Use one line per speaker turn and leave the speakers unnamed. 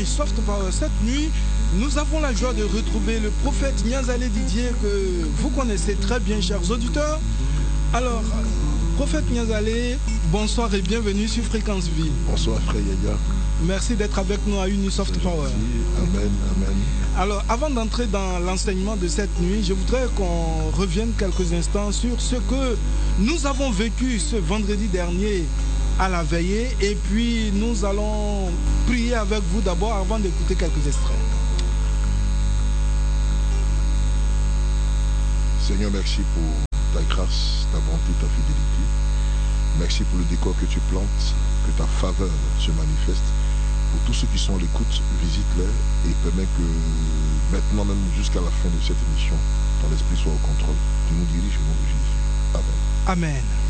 nuit Soft Power. Cette nuit, nous avons la joie de retrouver le prophète Niazalé Didier que vous connaissez très bien, chers auditeurs. Alors, prophète Niazalé, bonsoir et bienvenue sur Fréquence Vie.
Bonsoir frère Yaya.
Merci d'être avec nous à Unisoft Power.
Amen, amen.
Alors, avant d'entrer dans l'enseignement de cette nuit, je voudrais qu'on revienne quelques instants sur ce que nous avons vécu ce vendredi dernier à la veillée. Et puis, nous allons prier avec vous d'abord avant d'écouter quelques extraits.
Seigneur, merci pour ta grâce, ta bonté, ta fidélité. Merci pour le décor que tu plantes, que ta faveur se manifeste. Pour tous ceux qui sont à l'écoute, visite-les et permets que maintenant même jusqu'à la fin de cette émission, ton esprit soit au contrôle. Tu nous diriges au nom de Jésus. Amen.
Amen.